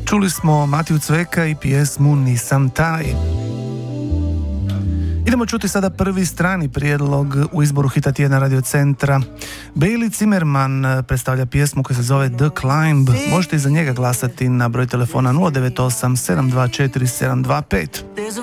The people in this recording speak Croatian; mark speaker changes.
Speaker 1: Čuli smo Matiju Cveka i pjesmu Nisam taj. Idemo čuti sada prvi strani prijedlog u izboru hita tjedna Radio Centra. Bailey Zimmerman predstavlja pjesmu koja se zove The Climb. Možete i za njega glasati na broj telefona 098 724 725.